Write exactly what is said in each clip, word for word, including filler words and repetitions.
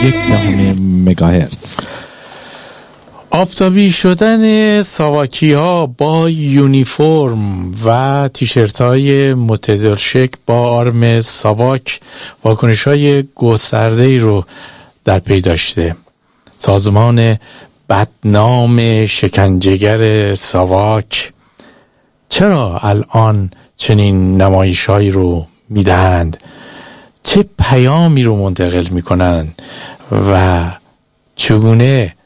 یک دهم مگاهرتز. آفتابی شدن ساواکی ها با یونیفرم و تیشرت های متدلشک با آرم ساواک واکنش های گسترده‌ای رو در پی داشته. سازمان بدنام شکنجهگر ساواک چرا الان چنین نمایش‌هایی رو میدهند؟ چه پیامی رو منتقل میکنند و چگونه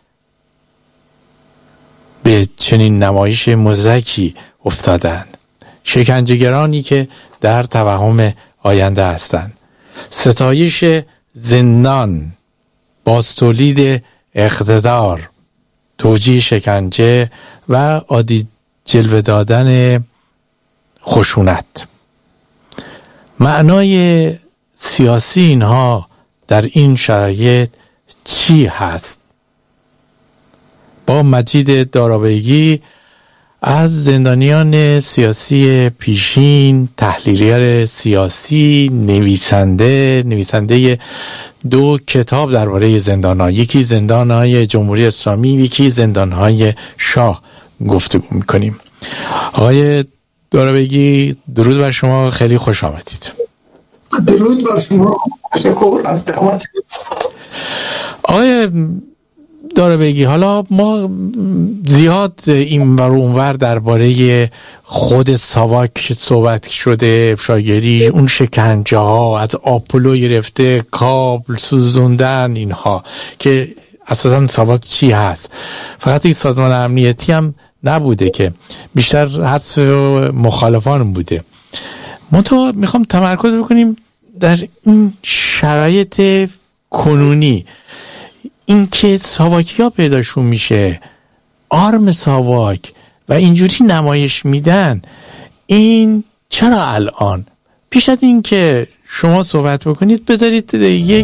به چنین نمایش مزدکی افتادند؟ شکنجهگرانی که در توهم آینده هستند. ستایش زندان، بازتولید اقتدار، توجیه شکنجه و عادی جلوه دادن خشونت. معنای سیاسی اینها در این شرایط چی هست؟ با مجید دارابیگی از زندانیان سیاسی پیشین، تحلیلگر سیاسی، نویسنده نویسنده دو کتاب درباره زندان‌ها، یکی زندان‌های جمهوری اسلامی، یکی زندان‌های شاه گفتگو می‌کنیم. آقای دارابیگی درود بر شما، خیلی خوش آمدید. درود بر شما، تشکر از دعوت. آقای دارابیگی، حالا ما زیاد این ور اونور درباره خود ساواک صحبت شده، افشاگری، اون شکنجه ها از آپولو گرفته کابل سوزوندن، اینها که اساسا ساواک چی هست. فقط این سازمان امنیتی هم نبوده که بیشتر حذف مخالفان بوده. منتها میخوام تمرکز بکنیم در این شرایط کنونی، این که ساواکی ها پیداشون میشه، آرم ساواک و اینجوری نمایش میدن، این چرا الان؟ پیش از این که شما صحبت بکنید بذارید یک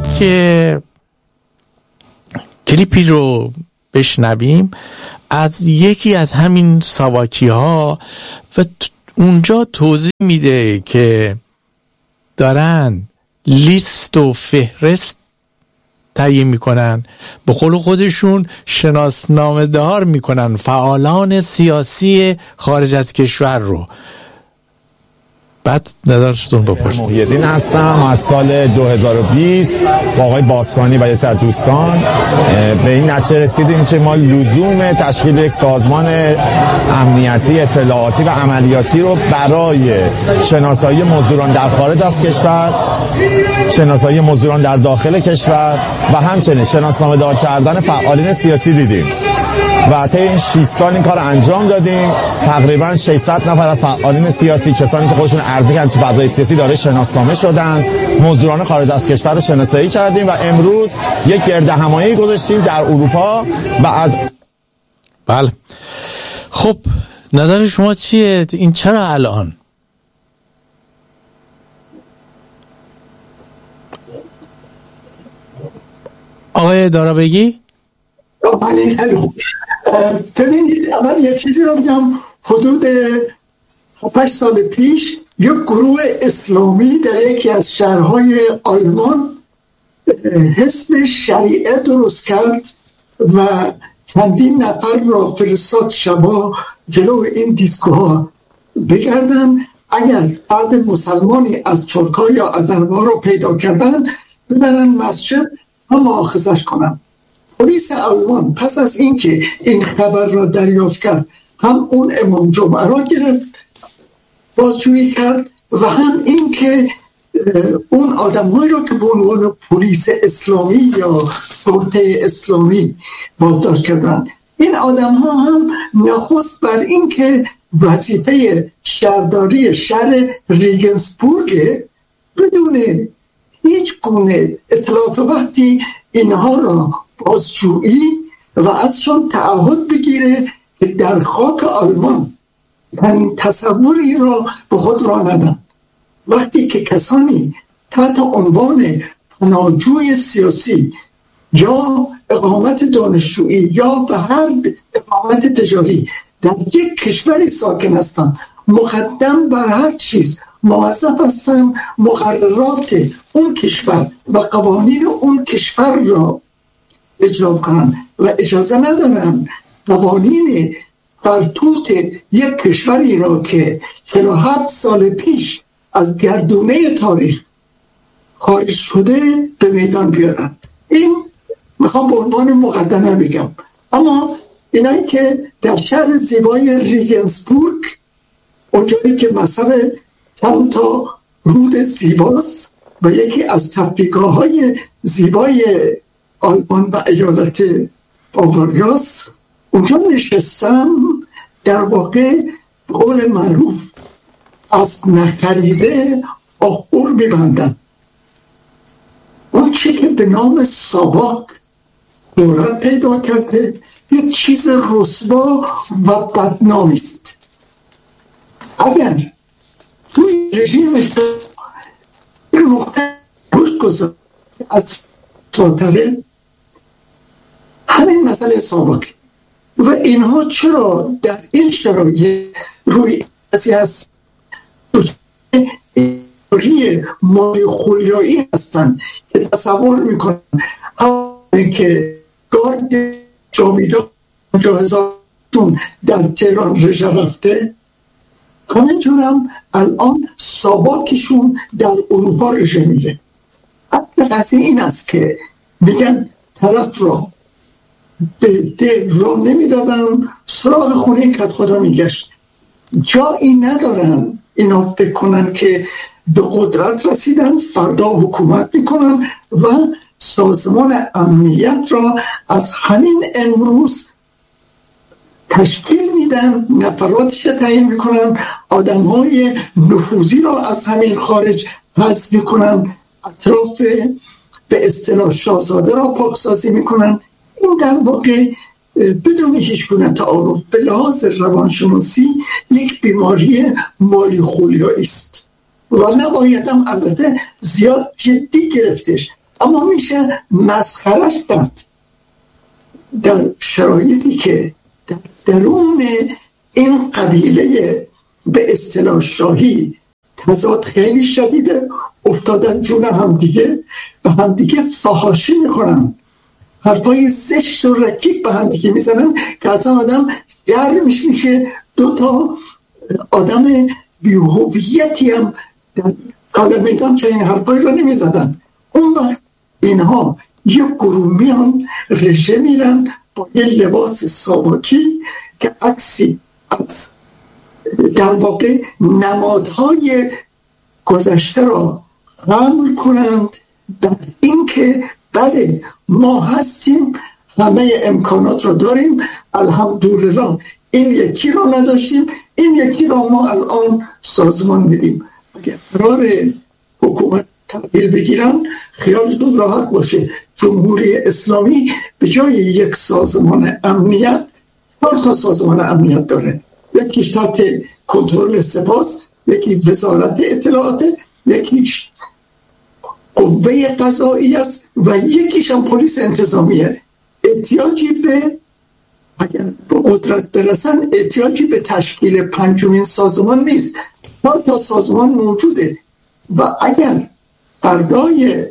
کلیپی رو بشنویم از یکی از همین ساواکی ها و اونجا توضیح میده که دارن لیست و فهرست تهیه میکنن، به قول خودشون شناسنامه دار میکنن فعالان سیاسی خارج از کشور رو. بعد نظرتون بپرسید. محیدین هستم، از سال دو هزار و بیست با آقای باستانی و یه سر دوستان به این نتیجه رسیدیم که ما لزوم تشکیل یک سازمان امنیتی اطلاعاتی و عملیاتی رو برای شناسایی مزدوران در خارج از کشور، شناسایی مزدوران در داخل کشور و همچنین شناسنامه دار کردن فعالین سیاسی دیدیم و طی این شش سال این کار انجام دادیم. تقریبا ششصد نفر از فعالین سیاسی، کسانی که خودشون عرضه کردن تو فضای سیاسی، داره شناسنامه شدن، مزدوران خارج از کشور رو شناسایی کردیم و امروز یک گردهمایی گذاشتیم در اروپا و از بله. خب نظر شما چیه؟ این چرا الان؟ آقای دارابیگی؟ بله خیلی خوب. ببینید اول یه چیزی رو بگم. حدود هشت سال پیش یک گروه اسلامی در یکی از شهرهای آلمان حزب شریعه درست کرد و چندین نفر را فرستاد شبا جلو این دیسکوها بگردن، اگر فرد مسلمانی از چرکا یا از اربا رو پیدا کردن ببرن مسجد و مؤاخذش کنن. پلیس آلمان پس از اینکه این خبر را دریافت کرد، هم اون امام جمعه را گرفت، بازجویی کرد و هم اینکه اون آدم‌هایی را که به عنوان پلیس اسلامی یا شرطه اسلامی بازداشت کردن، این آدم‌ها هم نخست بر اینکه وظیفه شهرداری شهر ریگنسبورگ بدون هیچ گونه اطلاعات وقتی اینها را بازجویی و ازشان تعهد بگیره که در خاک آلمان این تصوری را به خود را ندن. وقتی که کسانی تحت عنوان پناهجوی سیاسی یا اقامت دانشجویی یا به هر اقامت تجاری در یک کشوری ساکن هستند، مقدم بر هر چیز موظف هستند مقررات اون کشور و قوانین اون کشور را اجرا کنن و اجازه ندارن قوانین برتوت یک کشوری را که چهل و هفت سال پیش از گردونه تاریخ خارج شده به میدان بیارن. این میخوام به عنوان مقدمه بگم. اما اینایی که در شهر زیبای ریگنسبورگ، اونجایی که مذهب چند تا رود زیباست و یکی از تفریحگاه‌های زیبای آلمان و ایالت باواریاست، اونجا نشستم. در واقع به قول معروف از نخریده آخور میبندن. اون چه که به نام ساواک دولت پیدا کرده یک چیز رسوا و بدنامی است. اگر توی رژیم این نقطه روش گذاشت از ساتره همین مسئله ساواک و اینها چرا در این شرایط روی ازی هست روی مالی خولیایی هستن که تصور میکنن همین که گارد جاویدان جاهزاتون در تهران رژه رفته، همینجور هم الان ساواکشون در اروپا رژه میره. اصل قضیه این است که میگن طرف را به ده را نمیدادن، سراغ خونه کت خدا میگشت. جایی ندارن اینا فکر کنن که به قدرت رسیدن فردا حکومت میکنن و سازمان امنیت را از همین امروز تشکیل میدن، نفراتش تعیین میکنن، آدمهای نفوذی را از همین خارج حذف میکنن، اطراف به اصطلاح شاهزاده را پاکسازی میکنن. این در واقع بدون هیچ گونه تعارف به لحاظ روانشناسی یک بیماری مالی خولیایی است و نباید هم البته زیاد جدی گرفتش، اما میشه مسخرش کرد در شرایطی که در درون این قبیله به اصطلاح شاهی تضاد خیلی شدیده، افتادن جون همدیگه و همدیگه فحاشی میکنن، حرفای زشت و رکیک به همدیگه میزنن که اصلا آدم گرمش میشه. دو تا آدم بی‌هویتی هم در سال میدان چه این حرفای رو نمیزدن. اون وقت اینها یک گروه میان رژه میرن با یه لباس ساواکی که عکسی از در واقع نمادهای گذشته را حمل کنند در این که بله ما هستیم، همه امکانات رو داریم، الحمدلله این یکی رو نداشتیم، این یکی رو ما الان سازمان میدیم. اگر قرار حکومت تحویل بگیرن خیالشون راحت باشه، جمهوری اسلامی به جای یک سازمان امنیت چهار تا سازمان امنیت داره. یکیش تحت کنترل سپاس، یکی وزارت اطلاعات، یکیش قوه قضایی است و یکیش هم پلیس انتظامیه. احتیاجی به اگر به قدرت برسن احتیاجی به تشکیل پنجمین سازمان نیست، چهار تا سازمان موجوده و اگر فردای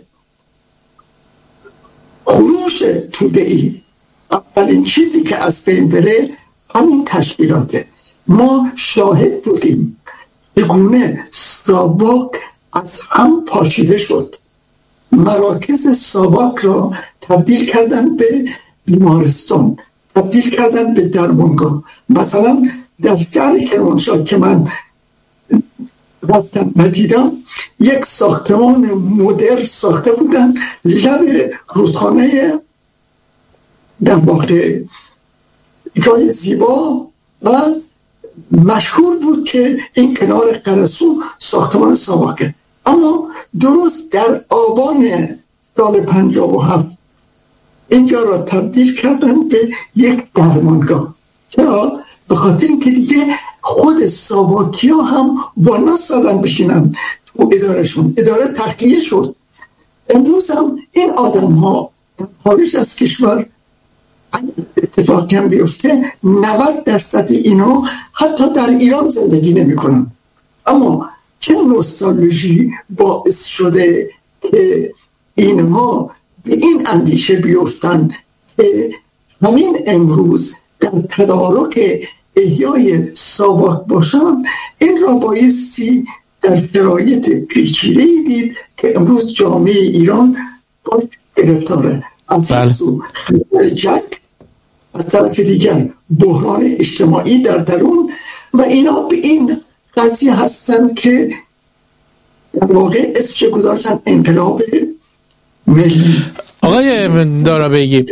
خروش توده‌ای اولین چیزی که از بین بره همین تشکیلاته. ما شاهد بودیم چگونه ساواک از هم پاشیده شد. مراکز ساواک را تبدیل کردن به بیمارستان، تبدیل کردن به درمانگاه. مثلا در شهر کرمانشاه که من رفتم و دیدم یک ساختمان مدرن ساخته بودن لب رودخانه، در واقع جای زیبا و مشهور بود که این کنار قرسو ساختمان ساواکه. اما درست در آبان سال پنجاه و هفت اینجا را تبدیل کردن به یک درمانگاه. چرا؟ به خاطر اینکه دیگه خود ساواکی ها هم واناس دادن بشینن تو ادارهشون. اداره تخلیه شد. امروز هم این آدم ها خارج از کشور اتفاق هم بیفته نود درصد اینا حتی در ایران زندگی نمی کنن. اما چه نوستالژی باعث شده که اینها به این اندیشه بیفتن که همین امروز در تدارک احیای ساواک باشن، این را بایستی در شرایط پیچیده‌ای دید که امروز جامعه ایران باید گرفتاره. از این سو خطر جنگ، از طرف دیگر بحران اجتماعی در درون، و اینا به این قضیه هستن که در واقع اسمش گذاشتن انقلاب ملی. آقای دارابگی،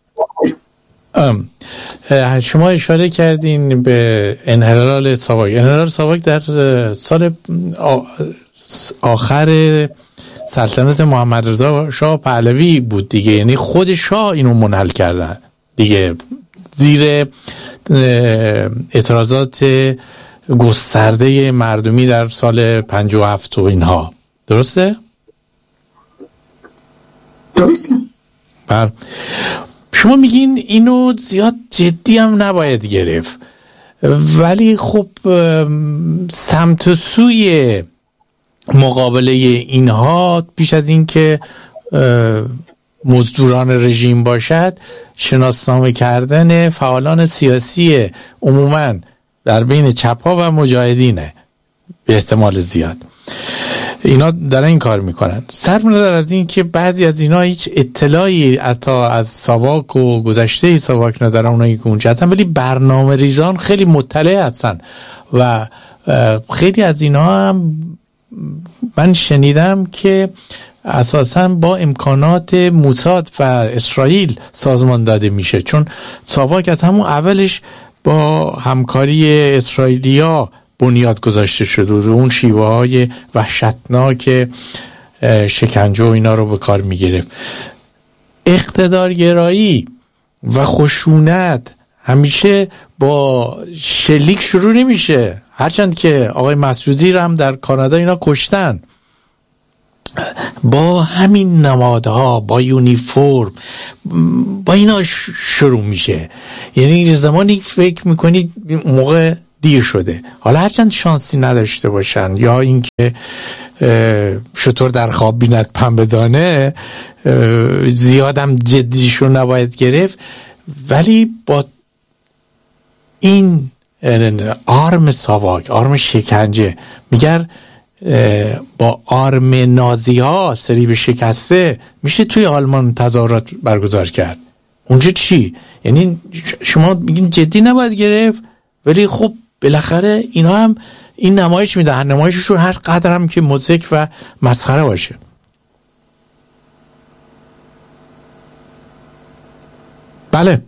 شما اشاره کردین به انحلال ساواک. انحلال ساواک در سال آخر سلطنت محمد رضا شاه پهلوی بود دیگه، یعنی خود شاه اینو منحل کردن دیگه، زیر اعتراضات گسترده مردمی در سال پنجاه و هفت و اینها. درسته؟ درسته. بر شما میگین اینو زیاد جدی هم نباید گرفت، ولی خب سمت و سوی مقابله اینها پیش از این که مزدوران رژیم باشد، شناسنامه کردن فعالان سیاسی عموما در بین چپ‌ها و مجاهدینه به احتمال زیاد. اینا دارن این کار میکنن. صرف نظر از این که بعضی از اینا هیچ اطلاعی حتی از ساواک و گذشته ساواک ندارن، اونایی که اونجا هستن، ولی برنامه ریزان خیلی مطلع هستن و خیلی از اینا هم من شنیدم که اساساً با امکانات موساد و اسرائیل سازمان داده میشه، چون ساواک از همون اولش با همکاری اسرائیلیا بنیاد گذاشته شده و اون شیوه های وحشتناک شکنجه و اینا رو به کار میگرفت. اقتدارگرایی و خشونت همیشه با شلیک شروع نمیشه، هرچند که آقای مسعودی رو هم در کانادا اینا کشتن. با همین نمادها، با یونیفرم، با اینا شروع میشه. یعنی زمانی فکر میکنید موقع دیر شده، حالا هرچند شانسی نداشته باشن یا اینکه شطور در خواب بیند پنبه دانه، زیادم جدیشون نباید گرفت، ولی با این آرم ساواک، آرم شکنجه، میگر با آرم نازی ها سری به شکسته میشه توی آلمان تظاهرات برگزار کرد. اونجا چی؟ یعنی شما میگین جدی نباید گرفت، ولی خب بالاخره اینا هم این نمایش میدهن، نمایششون هر قدر هم که مضحک و مسخره باشه. بله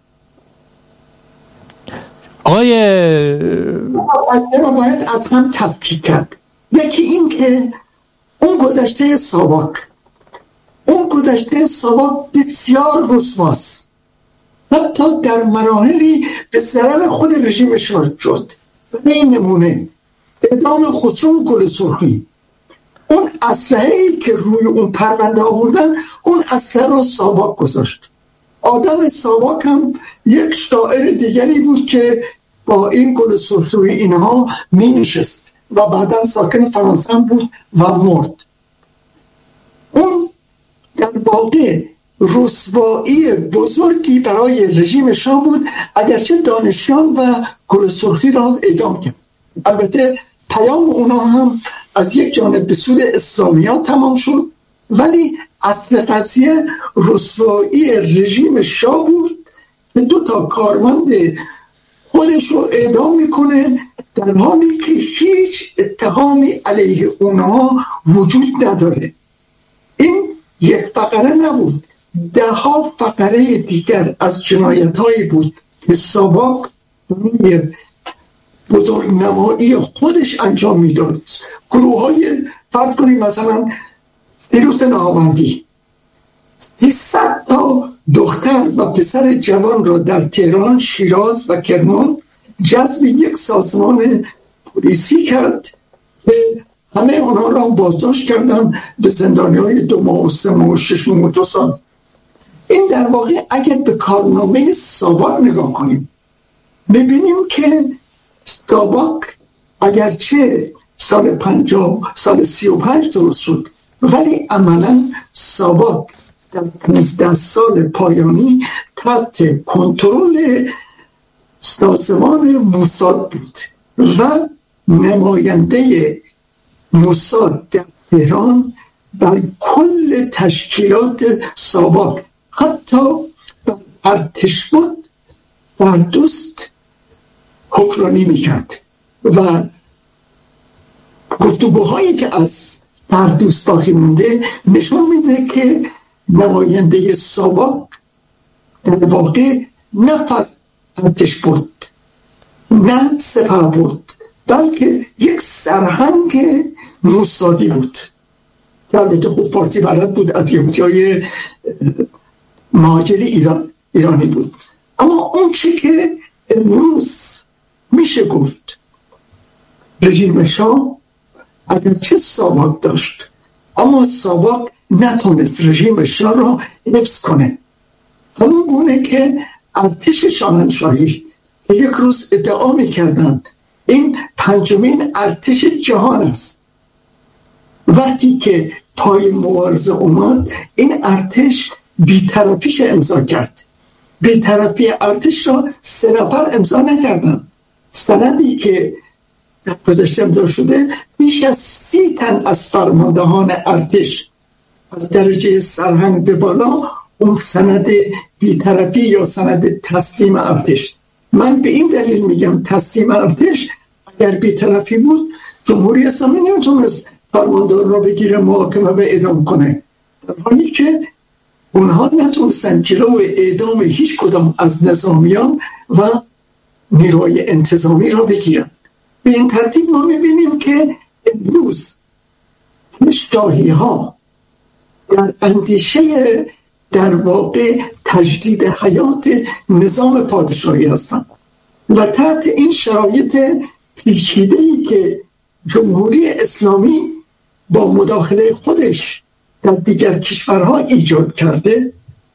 آقای از این رو باید از هم تفکیک کرد. یکی این که اون گذشته ساواک اون گذشته ساواک بسیار رسواست، حتی در مراحلی به ضرر خود رژیم شاه شد. به این نمونه اعدام خسرو گل سرخی، اون اسلحه‌ای که روی اون پرونده آوردن، اون اسلحه رو ساواک گذاشت. آدم ساواک هم یک شاعر دیگری بود که با این گل سرخی اینها می نشست و بعدا ساکن فرانسه بود و مرد. اون در واقع رسوایی بزرگی برای رژیم شاه بود، اگرچه دانشیان و گل سرخی را اعدام کرد. البته پیام اونا هم از یک جانب به سود اسلامیان تمام شد، ولی اصل قضیه رسوایی رژیم شاه بود که دو تا کارمند خودش رو اعدام میکنه در حالی که هیچ اتهامی علیه اونها وجود نداره. این یک فقره نبود، ده ها فقره دیگر از جنایت هایی بود که ساواک روی بزرگنمایی خودش انجام میداد. گروه های فرض کنید مثلا سیروس نهاوندی سیصد تا دختر و پسر جوان را در تهران، شیراز و کرمان جذب یک سازمان پلیسی کرد که همه آنها را بازداشت کردن به زندانی‌های دو ماه و سه ماه و شش ماه و دو سال. این در واقع اگر به کارنامه ساواک نگاه کنیم می‌بینیم که ساواک اگرچه سال پنجاه سال سی و پنج درست شد، ولی عملا ساواک در پانزده سال پایانی تحت کنترل سازمان موساد بود و نماینده موساد در تهران بر کل تشکیلات ساواک حتی بر ارتش بود بر دوست حکمرانی میکرد و گفتگوهایی که از بردوست باقی مونده نشون میده که نماینده ساواک در واقع نه فقط ارتش بود نه سپاه بود بلکه یک سرهنگ موسادی بود که البته خوب فارسی بلد بود، از یهودیای مهاجر ایران ایرانی بود. اما اون چی که امروز میشه گفت رژیم شاه اگرچه ساواک داشت اما ساواک نتونست رژیم شاه را حفظ کنه، همون گونه که ارتش شاهنشاهی که یک روز ادعا میکردن این پنجمین ارتش جهان است، وقتی که پای مبارزه اومد این ارتش بی‌طرفیش امضا کرد. بی‌طرفی ارتش را سه نفر امضا نکردن. سندی که در گذشته امضا شده بیش از سی تن از فرماندهان ارتش از درجه سرهنگ به بالا اون سند بی‌طرفی یا سند تسلیم ارتش. من به این دلیل میگم تسلیم ارتش، اگر بی‌طرفی بود جمهوری اسلامی نمیتونست فرماندار را بگیره محاکمه و اعدام کنه، در حالی که اونها نتونستن جلو اعدام هیچ کدام از نظامیان و نیروی انتظامی را بگیرن. به این ترتیب ما میبینیم که امروز شاهی ها در اندیشه در واقع تجدید حیات نظام پادشاهی هستند و تحت این شرایط پیچیده‌ای که جمهوری اسلامی با مداخله خودش در دیگر کشورها ایجاد کرده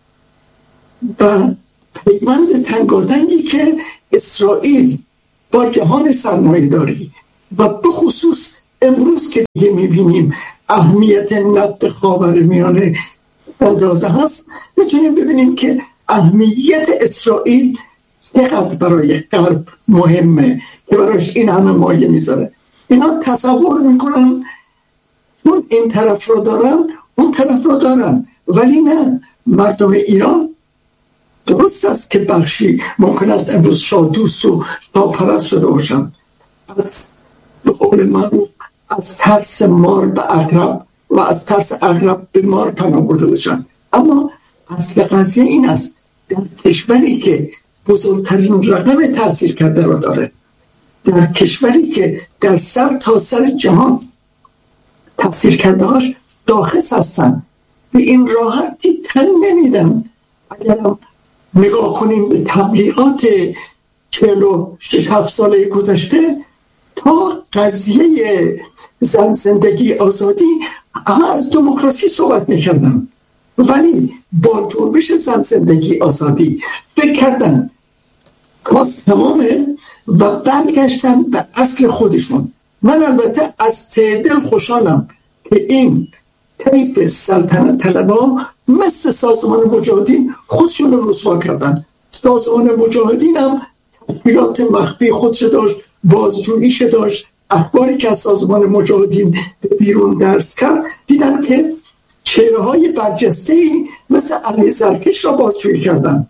و پیوند تنگاتنگی که اسرائیل با جهان سرمایه‌داری و به خصوص امروز که دیگه میبینیم اهمیت نفت خاورمیانه اندازه هست، میتونیم ببینیم که اهمیت اسرائیل چقدر برای غرب مهمه که برایش این همه مایه میذاره. اینا تصور میکنن چون این طرف رو دارن اون طرف رو دارن، ولی نه، مردم ایران درست است که بخشی ممکن است امروز شاه دوست و شاه پرست شده باشن، از به قول معروف از ترس مار به عقرب و از ترس عقرب به مار پناه برده باشن. اما اصل قضیه این است در کشوری که بزرگترین رقم تاثیر کرده را داره، در کشوری که در سر تا سر جهان تاثیر کرده هاش شاخص هستن، به این راحتی تن نمیدن. اگر هم نگاه کنیم به تبلیغات چهل و شش هفت ساله گذشته تا قضیه زن زندگی آزادی همه از دموکراسی صحبت میکردن، ولی با جنبش زن زندگی آزادی فکر کردن کار تمامه و برگشتن به اصل خودشون. من البته از ته دل خوشحالم که این طیف سلطنت طلبها مثل سازمان مجاهدین خودشون رو رسوا کردن. سازمان مجاهدین هم تحقیقات مخفی خودش داشت، بازجوییش داشت. اخباری که از سازمان مجاهدین بیرون درس کرد دیدن که چهره های برجسته‌ای مثل علی زرکش را بازجویی کردن،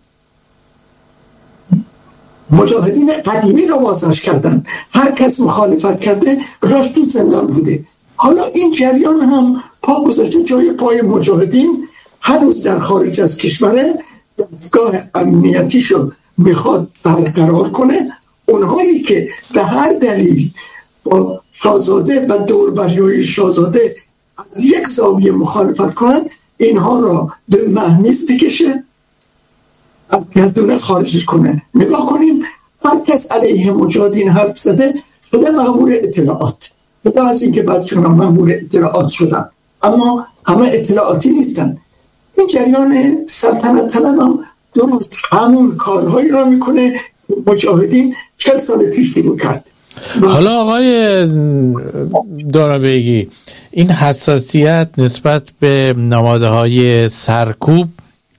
مجاهدین قدیمی را بازداشت کردن، هر کس مخالفت کرده راش تو زندان بوده. حالا این جریان هم پا گذاشته جای پای مجاهدین، هنوز در خارج از کشوره، دستگاه امنیتیشو میخواد برقرار کنه. اونهایی که به هر دلیل با شاهزاده و دوروبریای شاهزاده از یک زاویه مخالفت کنن، اینها را به مهمیز بکشه، از گردونه خارجش کنه. نگاه کنیم هر کس علیه مجاهدین حرف زده شده مأمور اطلاعات، خدا از این که بعدشون هم مأمور اطلاعات شدن، اما همه اطلاعاتی نیستن. این جریان سلطنت طلب هم درست همون کارهایی را میکنه که مجاهدین چل سال پیش شروع کرد. حالا آقای دارابگی، این حساسیت نسبت به نمادهای سرکوب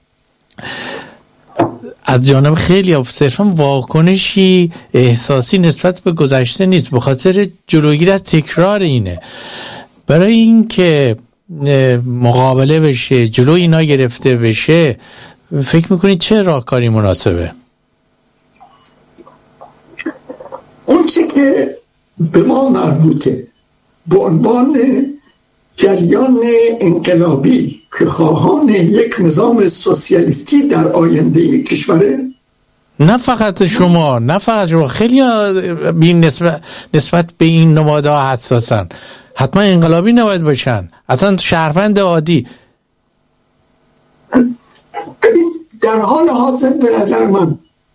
از جانب خیلی صرفا واکنشی احساسی نسبت به گذشته نیست، به خاطر جلوگیری از تکرار اینه. برای این که مقابله بشه، جلو اینا گرفته بشه، فکر میکنید چه راهکاری مناسبه؟ اون چه که به ما مربوطه به عنوان جریان انقلابی که خواهان یک نظام سوسیالیستی در آینده کشوره، نه فقط شما نه فقط شما خیلی بین نسبت, نسبت به این نمادها حساسن، حتما انقلابی نباید باشن، اصلا شهروند عادی. در حال حاضر به نظر من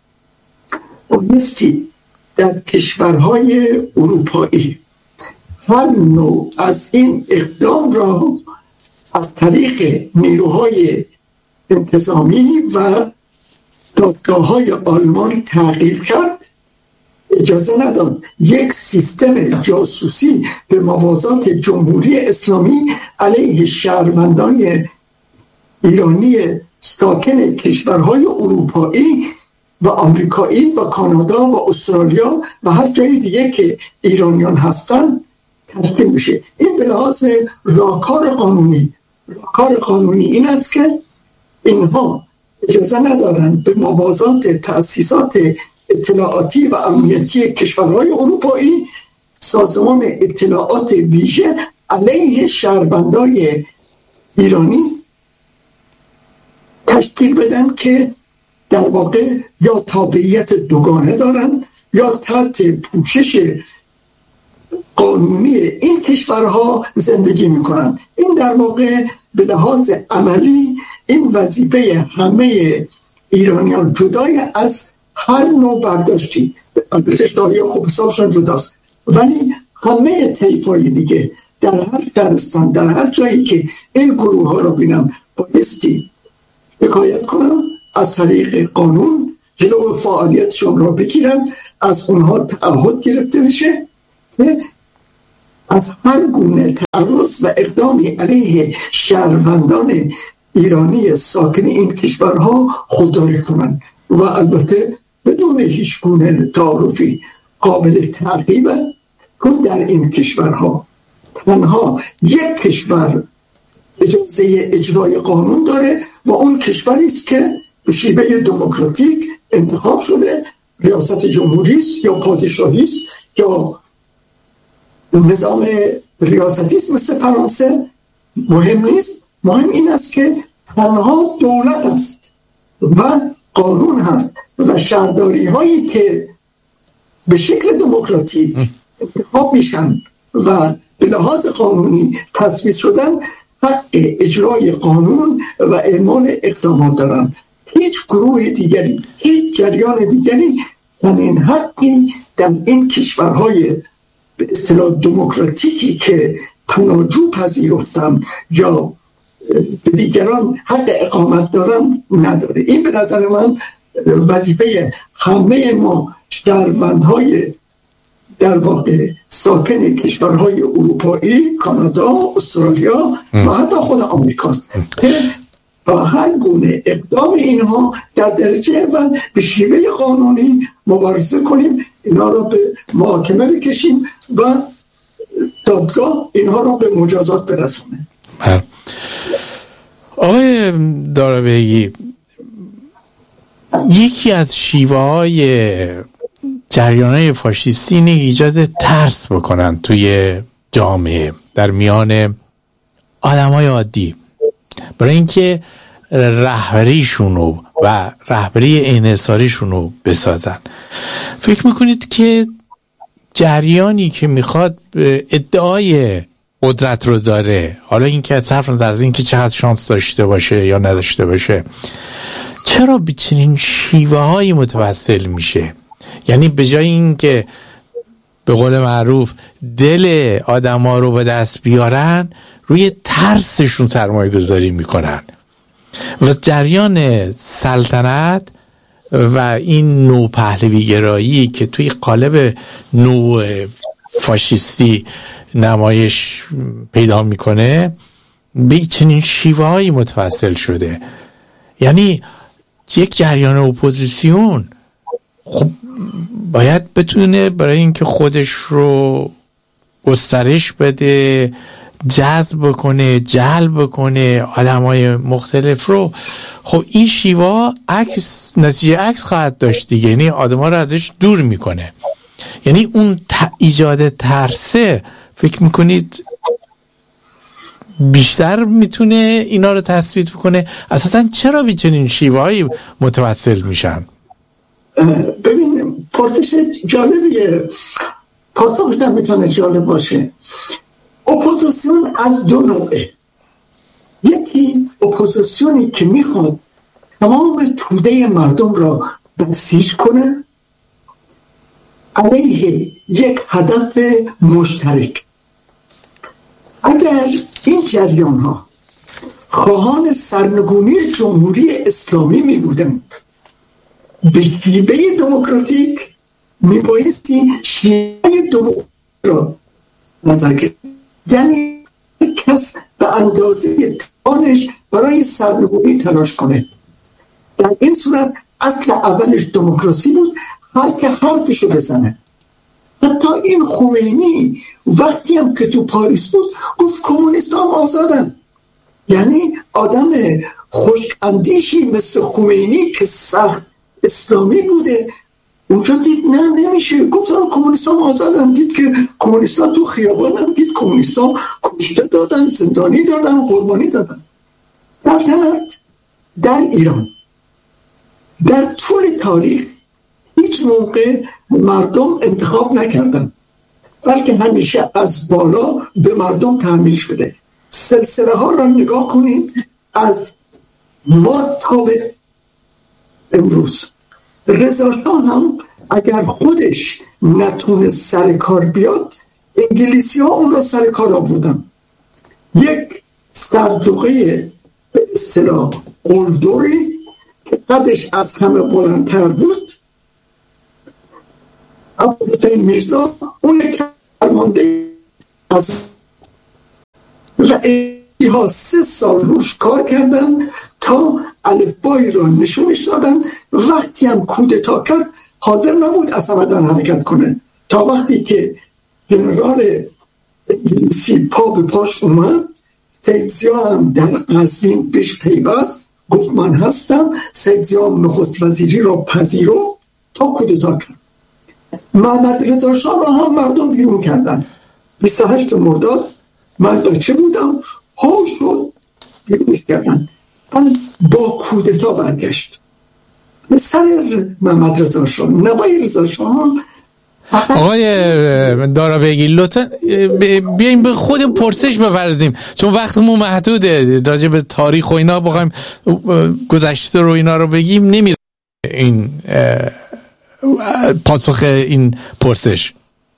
بایستی در کشورهای اروپایی هر نوع از این اقدام را از طریق نیروهای انتظامی و دادگاه‌های آلمان تغییر کرد. اجازه نداد یک سیستم جاسوسی به موازات جمهوری اسلامی علیه شهروندان ایرانی ساکن کشورهای اروپایی و آمریکایی و کانادا و استرالیا و هر جای دیگه که ایرانیان هستن تشکیل میشه. این به لحاظ راهکار قانونی راهکار قانونی این است که اینها اجازه ندارن به موازات تأسیسات اطلاعاتی و امنیتی کشورهای اروپایی سازمان اطلاعات ویژه علیه شهروندان ایرانی تشکیل بدن که در واقع یا تابعیت دوگانه دارن یا تحت پوشش قانونی این کشورها زندگی میکنن. این در واقع به لحاظ عملی این وظیفه همه ایرانیان جدای از هر نوع برداشتی، البته شاهی خوب حسابشان جداست، ولی همه طیفای دیگه در هر شهرستان در هر جایی که این گروه ها رو بینم بایستی شکایت کنم، از طریق قانون جلو فعالیتشون را بگیرن، از اونها تعهد گرفته بشه که از هر گونه تعرض و اقدامی علیه شهروندان ایرانی ساکن این کشورها خودداری کنن و البته بدون هیچ گونه تعارفی قابل تعقیبه، چون در این کشورها تنها یک کشور اجازه اجرای قانون داره و اون کشوری است که به شیوه دموکراتیک انتخاب شده، ریاست جمهوری است یا پادشاهی است یا نظام ریاستی است مثل فرانسه، مهم نیست. مهم این است که تنها دولت است و قانون هست و شهرداری هایی که به شکل دموکراتیک انتخاب میشن و به لحاظ قانونی تصویب شدن حق اجرای قانون و اعمال اقدامات دارن. هیچ گروه دیگری، هیچ جریان دیگری چنین حقی در این کشورهای به اصطلاح دموکراتیکی که تناجو پذیرفتن یا به دیگران حق اقامت دارن نداره. این به نظر من وظیفه همه ما شهروندهای در واقع ساکن کشورهای اروپایی، کانادا، استرالیا و حتی خود آمریکاست که با هر گونه اقدام اینها در درجه اول به شیوه قانونی مبارزه کنیم، اینها را به محاکمه بکشیم و دادگاه اینها را به مجازات برسونه. آقای دارابگی، یکی از شیوه های جریان‌های فاشیستی اینه ایجاد ترس بکنن توی جامعه در میان آدم‌های عادی، برای اینکه رهبریشونو و رهبری انحصاریشونو بسازن. فکر میکنید که جریانی که میخواد ادعای قدرت رو داره، حالا این که صرف نظر از این که چقدر شانس داشته باشه یا نداشته باشه، چرا به چنین شیوه هایی متوسل میشه؟ یعنی به جای این که به قول معروف دل آدم ها رو به دست بیارن، روی ترسشون سرمایه گذاری میکنن و جریان سلطنت و این نوع پهلوی‌گرایی که توی قالب نوع فاشیستی نمایش پیدا میکنه به چنین شیوه‌هایی متوسل شده. یعنی یک جریان اپوزیسیون خب باید بتونه برای اینکه خودش رو گسترش بده، جذب بکنه، جلب بکنه آدمای مختلف رو، خب این شیوا عکس نتیجه عکس خواهد داشت دیگه. یعنی آدما رو ازش دور میکنه. یعنی اون ت... ایجاد ترسه فکر میکنید بیشتر میتونه اینا رو تثبیت کنه؟ اساسا چرا به چنین شیوهایی متوسل میشن؟ ببین پرسش جالبیه، پاسخش هم میتونه جالب باشه. اپوزیسیون از دو نوعه. یکی اپوزیسیونی که میخواد تمام توده مردم را بسیج کنه علیه یک هدف مشترک. اگر این جریان ها خواهان سرنگونی جمهوری اسلامی می بودند، به شیوه دموکراتیک می بایستی شیوه دموکراتیک را نظر گرفت. یعنی کس به اندازه توانش برای سرنگونی تلاش کنه. در این صورت اصل اولش دموکراسی بود، هر که حرفشو بزنه. حتی این خمینی وقتی هم که تو پاریس بود گفت کمونیست هم آزادن. یعنی آدم خوشاندیشی مثل خمینی که سخت اسلامی بوده اونجا دید نه نمیشه، گفت کمونیست هم آزادن. دید که کمونیست ها تو خیابان هم دید کمونیست ها کشته دادن، زندانی دادن، قربانی دادن. سلطنت در ایران در طول تاریخ هیچ موقع مردم انتخاب نکردن، بلکه همیشه از بالا به مردم تحمیل شده. سلسله ها را نگاه کنیم از ما تا به امروز. رضا شاه هم اگر خودش نتونه سر کار بیاد، انگلیسی ها اون را سر کار آوردن. یک سرجوقه به اصطلاح قلدری که قدش از همه بلندتر بود، ابوالحسین میرزا، اون که فرمانده از رئیسی ها سه سال روش کار کردن تا الفبایی را نشونش دادن. وقتی هم کودتا کرد حاضر نبود از همدان حرکت کنه تا وقتی که جنرال انگلیسی پا به پاش اومد، سید ضیا هم در قزوین بهش پیوست، گفت من هستم. سید ضیا نخست وزیری را پذیرفت تا کودتا کرد. محمد رضا شاه را هم مردم بیرون کردن. بیست و هشت مرداد من بچه بودم، هاش رو بیرونش کردن. من با کودتا برگشت. سر محمد رضا شاه، نوای رضا شاه. آقای دارابگی لطفا بیایم به خود پرسش بپردازیم چون وقتمون محدوده. راجع به تاریخ و اینا بخوایم گذشته رو اینا رو بگیم نمیره این پاسخ این پرسش.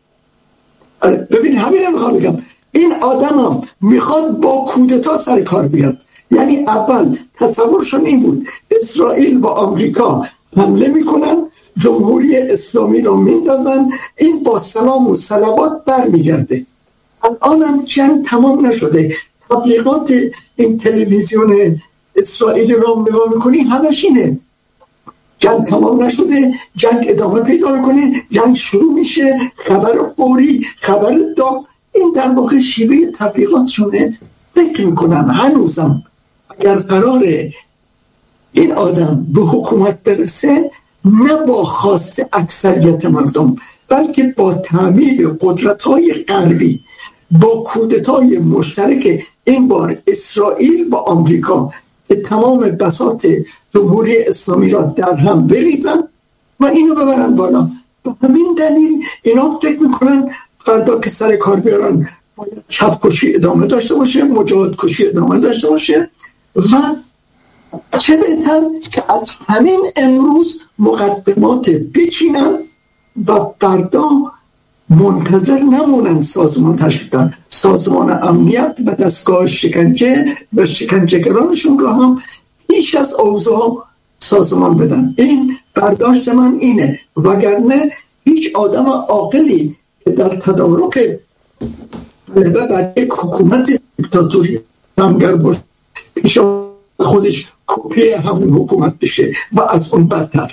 ببین همین هم بگم، این آدم هم میخواد با کودتا سر کار بیاد. یعنی اول تصورشون این بود اسرائیل و آمریکا حمله میکنن، جمهوری اسلامی رو میندازن، این با سلام و صلوات برمیگرده. الان هم جنگ تمام نشده. تبلیغات این تلویزیون اسرائیلی رو نگاه میکنی همش اینه، جنگ تمام نشده، جنگ ادامه پیدا میکنه، جنگ شروع میشه، خبر فوری، خبر داغ. این در واقع شیوه تبلیغاتشونه. فکر میکنم هنوزم اگر قراره این آدم به حکومت برسه، نه با خواست اکثریت مردم بلکه با تعمیل قدرت‌های غربی، با کودتای مشترک این بار اسرائیل و آمریکا که تمام بساط جمهوری اسلامی را در هم بریزن و اینو ببرن بالا. به همین دلیل اینا فکر میکنن فردا که سر کار بیارن باید چپ کشی ادامه داشته باشه، مجاهد کشی ادامه داشته باشه و چه بهتر که از همین امروز مقدمات بچینن و فردا منتظر نمونن سازمان تشکیل دادن. سازمان امنیت و دستگاه شکنجه و شکنجهگرانشون رو هم پیش از اوضاع سازمان بدن. این برداشت من اینه، وگرنه هیچ آدم عاقلی که در تدارک طلبه برای حکومت دیکتاتوری تمگر باشه پیش خودش کپی همون حکومت بشه و از اون بدتر.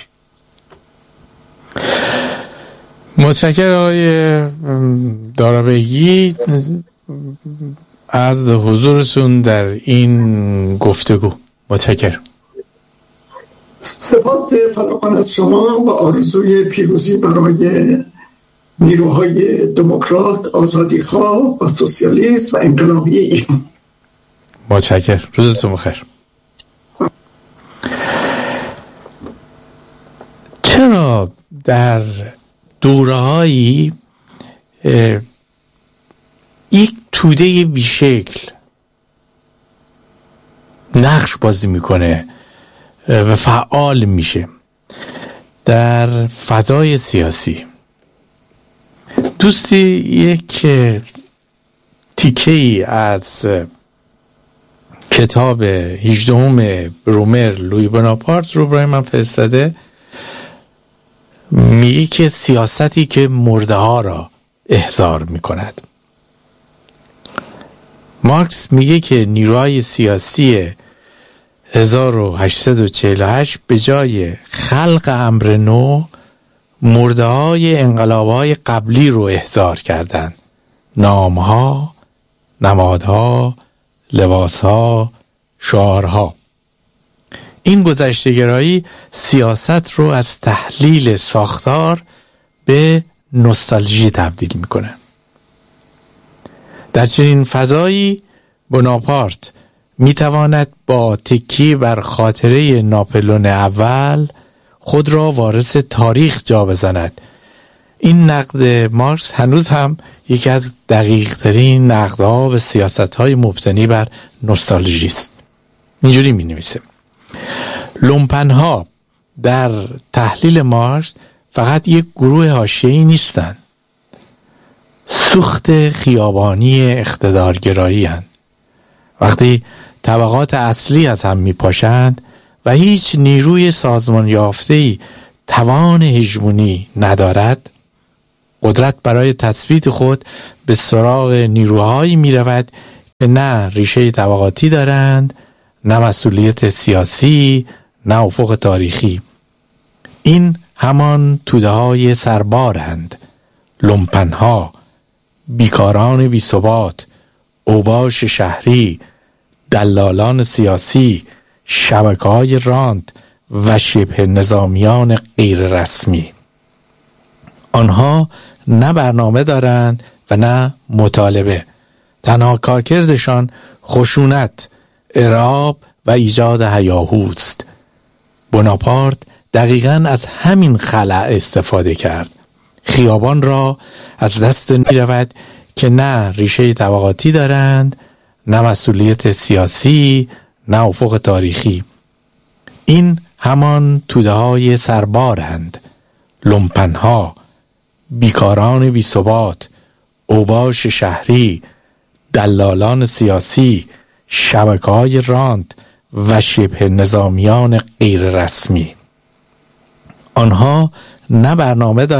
متشکرم آقای دارابگی از حضورتون در این گفتگو. متشکرم. سپاس فراوان از شما و آرزوی پیروزی برای نیروهای دموکرات، آزادیخواه و سوسیالیست و انقلابی ایران. متشکرم. روزتون بخیر. چرا در دوره‌هایی یک توده بیشکل نقش بازی میکنه و فعال میشه در فضای سیاسی؟ دوستی یک تیکه‌ای از کتاب هجدهم رومر لویی بناپارت رو برای من فرستاده. میگه که سیاستی که مرده ها را احضار میکند. مارکس میگه که نیروهای سیاسی هزار و هشتصد و چهل و هشت به جای خلق امر نو مرده های انقلاب های قبلی رو احضار کردن. نامها، نمادها، لباسها، شعارها. این گذشته‌گرایی سیاست رو از تحلیل ساختار به نوستالژی تبدیل میکنه. در چنین فضایی بناپارت میتواند با تکیه بر خاطره ناپلئون اول خود را وارث تاریخ جا بزند. این نقد مارکس هنوز هم یکی از دقیق ترین نقدها به سیاست های مبتنی بر نوستالژی است. اینجوری می نویسه: لومپنها در تحلیل مارکس فقط یک گروه حاشیه‌ای نیستند، سوخت خیابانی اقتدارگرایی هستند. وقتی طبقات اصلی از هم می پاشند و هیچ نیروی سازمان یافته‌ای توان هژمونی ندارد، قدرت برای تثبیت خود به سراغ نیروهایی می رود که نه ریشه طبقاتی دارند، نه مسئولیت سیاسی، نه افق تاریخی. این همان توده های سربارند، لومپنها، بیکاران بی ثبات، اوباش شهری، دلالان سیاسی، شبکه‌های راند و شبه نظامیان غیر رسمی. آنها نه برنامه دارند و نه مطالبه. تنها کارکردشان خشونت، ارهاب و ایجاد هیاهوست. بناپارت دقیقاً از همین خلأ استفاده کرد. خیابان را از دست می رود که نه ریشه طبقاتی دارند، نه مسئولیت سیاسی، نه افق تاریخی. این همان توده های سربارند، لومپنها، بیکاران بی ثبات، اوباش شهری، دلالان سیاسی، شبکه‌های راند و شبه نظامیان غیر رسمی. آنها نه برنامه دارند